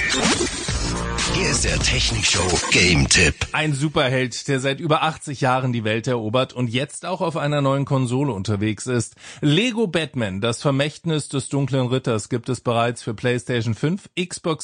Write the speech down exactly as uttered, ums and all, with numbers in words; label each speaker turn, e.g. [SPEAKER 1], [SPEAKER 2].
[SPEAKER 1] Hier ist der Technikshow Game-Tipp.
[SPEAKER 2] Ein Superheld, der seit über achtzig Jahren die Welt erobert und jetzt auch auf einer neuen Konsole unterwegs ist. Lego Batman, das Vermächtnis des dunklen Ritters, gibt es bereits für PlayStation fünf, Xbox